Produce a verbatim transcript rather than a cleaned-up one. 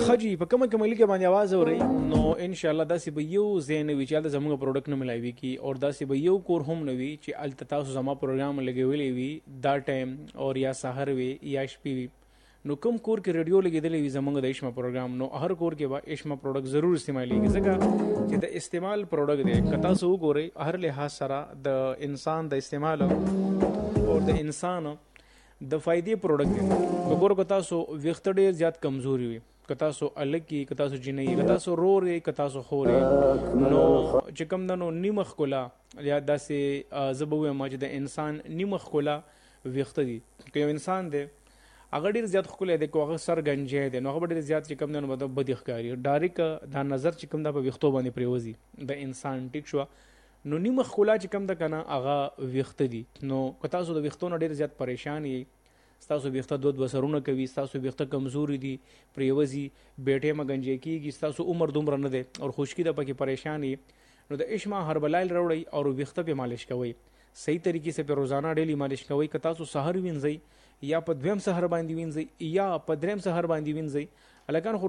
خجی په کومه کومه لیکه باندې आवाज اوري نو ان شاء الله داسې به یو زین وی چې د زموږ پروډکټ نه ملایوي کی او داسې به یو کور هم نوي چې ال تاسو زما پروګرام لګولې وي دا ټایم او یا سحر وي یا شپې وي نو کوم کور کې ریډیو لګیدلې وي زموږ د اشما پروګرام نو هر کور کې به اشما پروډکټ ضرور استعمالېږي ځکه چې د استعمال پروډکټ دی کتا سو ګوري هر لحاظ سره د انسان د استعمال او د انسان د فائدې پروډکټ دی وګورئ که تاسو ویښته ډېر زیات کمزوري وي که تاسو الګي که تاسو جنۍ که تاسو رورې که تاسو خورې نو چې کوم د نو نیمه ښکلا یا داسې زه به ووایم چې د انسان نیمه ښکلا ویښته دي که یو انسان دی هغه ډېر زیات ښکلی دی که هغه سر ګنجی دی نو هغه به ډېر زیات چې کوم دی نو به بدې ښکاري ډایرکټ دا نظر چې کوم دا په ویښتو باندې پرېوځي د انسان ټیک شوه نو نیمه ښکلا چې کوم ده که نه هغه ویښته دي نو که تاسو د ویښتو نه ډېر زیات پریشان یئ ستاسو ویښته دوه دوه سرونه کوي ستاسو ویښته کمزوري دي پرېوځي بیټې مه ګنجی کېږي ستاسو عمر دومره نه دی او خشکي ده پکې پریشان یې نو د اشما هربل آیل راوړئ او ویښته پې مالش کوئ صحیح طریقې سره پې روزانه ډیلی مالش کوئ که تاسو سحر وینځئ یا په دویم سحر باندې وینځئ یا په دریم سحر باندې وینځئ هلکان خو